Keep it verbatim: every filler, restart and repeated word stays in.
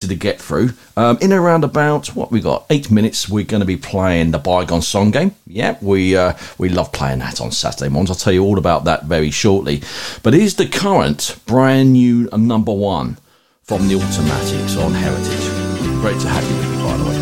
to get through. Um, in around about, what we got, eight minutes, we're going to be playing the Bygone Song Game. Yeah, we uh, we love playing that on Saturday mornings. I'll tell you all about that very shortly. But here's the current brand new number one from the Automatics on Heritage. Great to have you with me, by the way.